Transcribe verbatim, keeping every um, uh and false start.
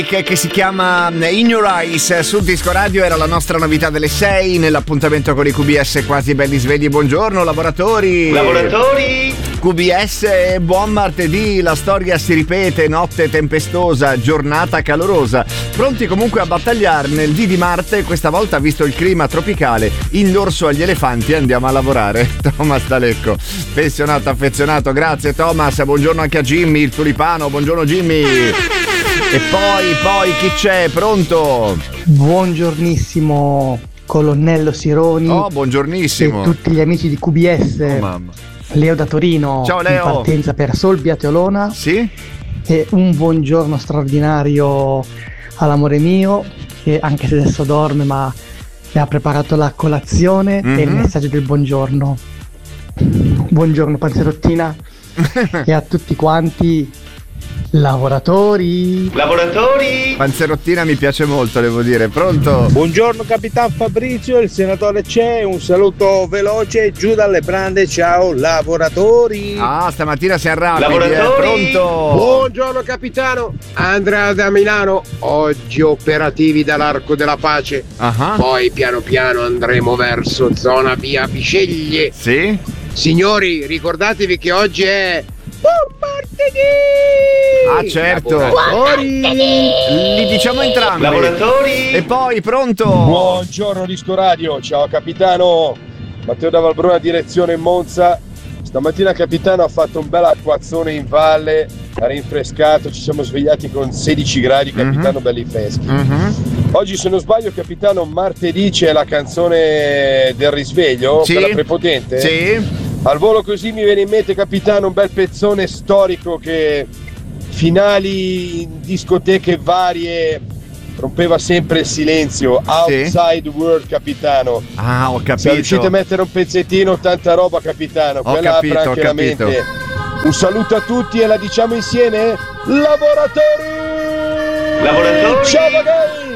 Che, che si chiama In Your Eyes sul Disco Radio, era la nostra novità delle sei nell'appuntamento con i Q B S quasi belli svegli. Buongiorno lavoratori. Lavoratori. Q B S, buon martedì, la storia si ripete, notte tempestosa, giornata calorosa. Pronti comunque a battagliare nel D di Marte, questa volta visto il clima tropicale, in l'orso agli elefanti andiamo a lavorare. Thomas D'Alecco, pensionato affezionato, grazie Thomas, buongiorno anche a Jimmy, il tulipano, buongiorno Jimmy. E poi, poi chi c'è? Pronto? Buongiornissimo colonnello Sironi. Oh, buongiornissimo. E tutti gli amici di Q B S. Oh, mamma. Leo da Torino. Ciao Leo. In partenza per Solbia Teolona. Sì. E un buongiorno straordinario all'amore mio, che anche se adesso dorme ma mi ha preparato la colazione mm-hmm. e il messaggio del buongiorno. Buongiorno panzerottina. E a tutti quanti lavoratori. Lavoratori. Panzerottina mi piace molto, devo dire. Pronto? Buongiorno Capitan Fabrizio, il senatore c'è, un saluto veloce giù dalle brande, ciao lavoratori. Ah, stamattina si arrabbia. Lavoratori. Eh, pronto? Buongiorno capitano, Andrea da Milano, oggi operativi dall'Arco della Pace. Uh-huh. Poi piano piano andremo verso zona via Bisceglie. Sì? Signori, ricordatevi che oggi è buon martedì! Ah, certo. Lavoratori! Li diciamo entrambi. Lavoratori! E poi, pronto? Buongiorno Disco Radio, ciao capitano. Matteo da Valbrona, direzione Monza. Stamattina capitano ha fatto un bel acquazzone in valle, ha rinfrescato, ci siamo svegliati con sedici gradi, capitano, mm-hmm. belli freschi. Mm-hmm. Oggi, se non sbaglio, capitano, martedì c'è la canzone del risveglio, sì. quella prepotente. Sì. Al volo così mi viene in mente, capitano, un bel pezzone storico che finali in discoteche varie rompeva sempre il silenzio. Outside sì. World, capitano. Ah, ho capito. Se riuscite a mettere un pezzettino, tanta roba, capitano. Ho Quella capito, apre anche la mente. Un saluto a tutti e la diciamo insieme. Lavoratori! Lavoratori! Ciao ragazzi!